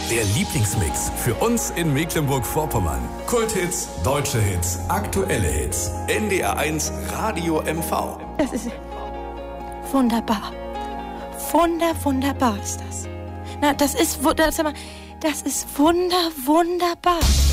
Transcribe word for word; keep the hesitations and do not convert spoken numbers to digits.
Der Lieblingsmix für uns in Mecklenburg-Vorpommern. Kulthits, deutsche Hits, aktuelle Hits. N D R eins Radio M V. Das ist wunderbar. Wunder, wunderbar ist das. Na, das ist, das, das ist wunder, wunderbar.